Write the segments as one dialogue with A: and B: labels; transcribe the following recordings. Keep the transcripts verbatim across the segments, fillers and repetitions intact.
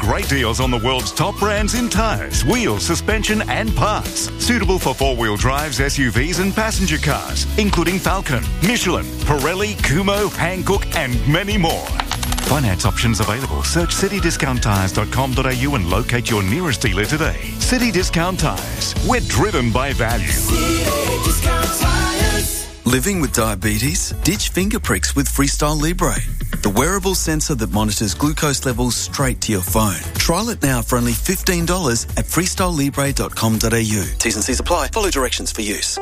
A: great deals on the world's top brands in tyres, wheels, suspension and parts. Suitable for four-wheel drives, S U Vs and passenger cars, including Falcon, Michelin, Pirelli, Kumho, Hankook and many more. Finance options available. Search city discount tyres dot com dot a u and locate your nearest dealer today. City Discount Tyres. We're driven by value.
B: City Discount Tyres.
C: Living with diabetes? Ditch finger pricks with Freestyle Libre, the wearable sensor that monitors glucose levels straight to your phone. Trial it now for only fifteen dollars at freestyle libre dot com dot a u. T's and C's apply. Follow directions for use.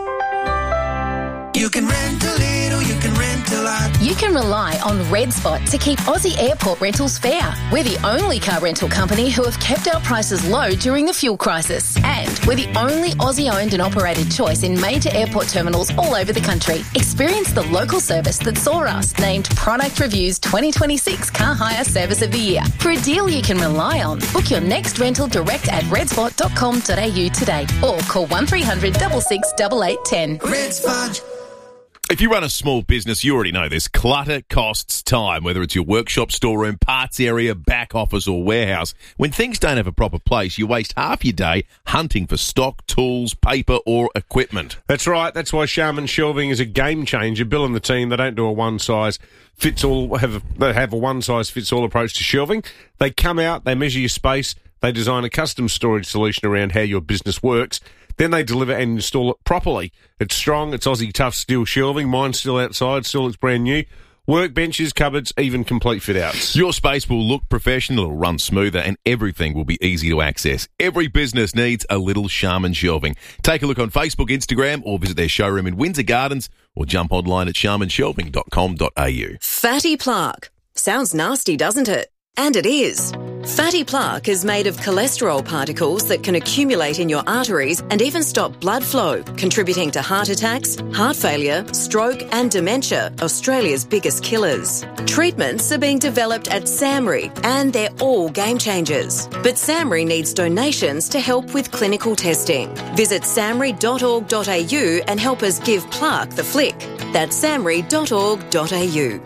B: You can rent a little, you can rent a lot.
D: You can rely on Red Spot to keep Aussie airport rentals fair. We're the only car rental company who have kept our prices low during the fuel crisis. And we're the only Aussie-owned and operated choice in major airport terminals all over the country. Experience the local service that saw us named Product Review's twenty twenty-six Car Hire Service of the Year. For a deal you can rely on, book your next rental direct at red spot dot com dot a u today or call one three hundred six six eight eight one zero.
B: Red Spot.
E: If you run a small business, you already know this. Clutter costs time, whether it's your workshop, storeroom, parts area, back office or warehouse. When things don't have a proper place, you waste half your day hunting for stock, tools, paper or equipment.
F: That's right. That's why Sharman Shelving is a game changer. Bill and the team, they don't do a one-size-fits-all, have a, they have a one-size-fits-all approach to shelving. They come out, they measure your space, they design a custom storage solution around how your business works. Then they deliver and install it properly. It's strong, it's Aussie tough steel shelving. Mine's still outside, still looks brand new. Workbenches, cupboards, even complete fit-outs.
E: Your space will look professional, it'll run smoother, and everything will be easy to access. Every business needs a little Sharman Shelving. Take a look on Facebook, Instagram, or visit their showroom in Windsor Gardens, or jump online at sharman shelving dot com dot a u.
G: Fatty plaque. Sounds nasty, doesn't it? And it is. Fatty plaque is made of cholesterol particles that can accumulate in your arteries and even stop blood flow, contributing to heart attacks, heart failure, stroke and dementia, Australia's biggest killers. Treatments are being developed at SAMRI and they're all game changers. But SAMRI needs donations to help with clinical testing. Visit samri dot org dot a u and help us give plaque the flick. That's samri dot org dot a u.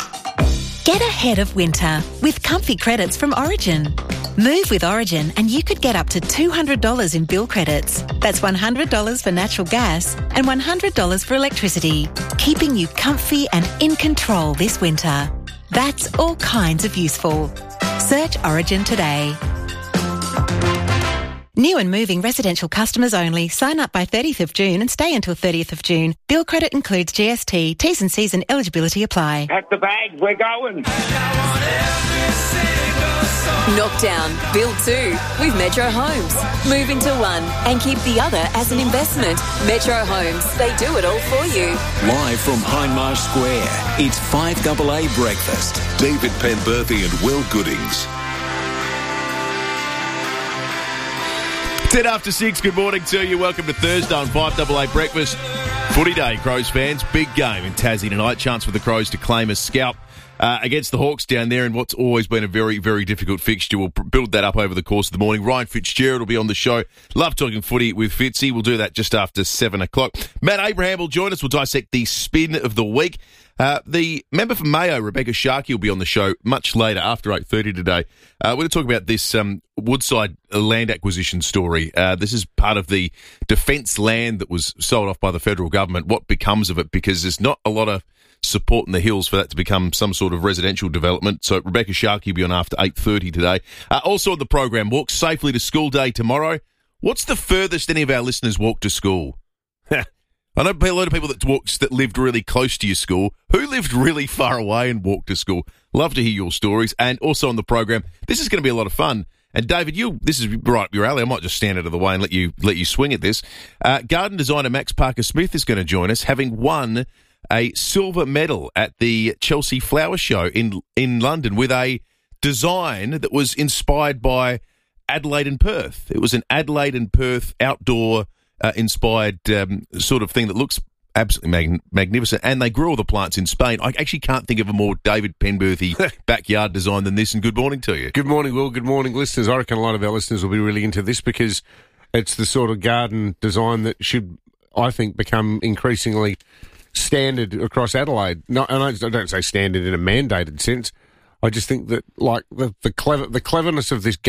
H: Get ahead of winter with comfy credits from Origin. Move with Origin and you could get up to two hundred dollars in bill credits. That's one hundred dollars for natural gas and one hundred dollars for electricity, keeping you comfy and in control this winter. That's all kinds of useful. Search Origin today. New and moving residential customers only. Sign up by thirtieth of June and stay until thirtieth of June. Bill credit includes G S T. T's and C's and eligibility apply.
I: Pack the bag, we're going.
G: Knockdown, build two with Metro Homes. Move into one and keep the other as an investment. Metro Homes, they do it all for you.
J: Live from Hindmarsh Square, it's five A A Breakfast. David Penberthy and Will Goodings.
E: ten after six, good morning to you. Welcome to Thursday on five A A Breakfast. Footy day, Crows fans. Big game in Tassie tonight. Chance for the Crows to claim a scalp uh, against the Hawks down there in what's always been a very, very difficult fixture. We'll build that up over the course of the morning. Ryan Fitzgerald will be on the show. Love talking footy with Fitzy. We'll do that just after seven o'clock. Matt Abraham will join us. We'll dissect the spin of the week. Uh, the member for Mayo, Rebecca Sharkey, will be on the show much later, after eight thirty today. Uh, we're going to talk about this um, Woodside land acquisition story. Uh, this is part of the defence land that was sold off by the federal government. What becomes of it? Because there's not a lot of support in the hills for that to become some sort of residential development. So Rebecca Sharkey will be on after eight thirty today. Uh, also on the program, Walk Safely to School Day tomorrow. What's the furthest any of our listeners walk to school? I know a lot of people that walked, that lived really close to your school. Who lived really far away and walked to school? Love to hear your stories. And also on the program, this is going to be a lot of fun. And David, you this is right up your alley. I might just stand out of the way and let you let you swing at this. Uh, garden designer Max Parker Smith is going to join us, having won a silver medal at the Chelsea Flower Show in in London with a design that was inspired by Adelaide and Perth. It was an Adelaide and Perth outdoor Uh, inspired um, sort of thing that looks absolutely mag- magnificent. And they grew all the plants in Spain. I actually can't think of a more David Penberthy backyard design than this, and good morning to you.
F: Good morning, Will. Good morning, listeners. I reckon a lot of our listeners will be really into this because it's the sort of garden design that should, I think, become increasingly standard across Adelaide. No, and I don't say standard in a mandated sense. I just think that, like, the, the clever the cleverness of this